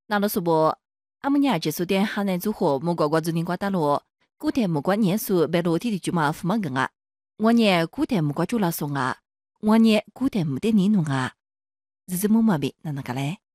那了说不，阿姆尼亚结束点哈南组合木瓜瓜子林瓜打罗，古田木瓜年数被裸体的舅妈父母硬啊，我年古田木瓜煮了送啊，我年古田木得你弄啊，日子么毛病，哪能个嘞？